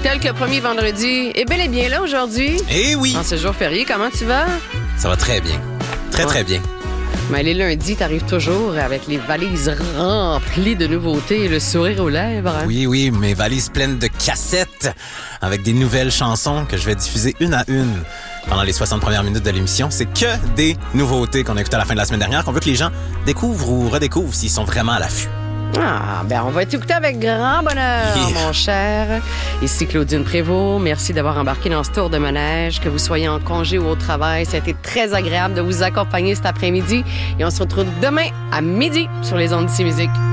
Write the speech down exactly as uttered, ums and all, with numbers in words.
Tel que le premier vendredi est bel et bien là aujourd'hui. Eh oui! En ce jour férié, comment tu vas? Ça va très bien. Très, ouais. très bien. Mais les lundis, t'arrives toujours avec les valises remplies de nouveautés et le sourire aux lèvres. Hein? Oui, oui, mes valises pleines de cassettes avec des nouvelles chansons que je vais diffuser une à une pendant les soixante premières minutes de l'émission. C'est que des nouveautés qu'on a écoutées à la fin de la semaine dernière, qu'on veut que les gens découvrent ou redécouvrent s'ils sont vraiment à l'affût. Ah, ben on va t'écouter avec grand bonheur, yeah. mon cher. Ici Claudine Prévost. Merci d'avoir embarqué dans ce tour de manège. Que vous soyez en congé ou au travail, ça a été très agréable de vous accompagner cet après-midi. Et on se retrouve demain à midi sur les ondes d'ici musique.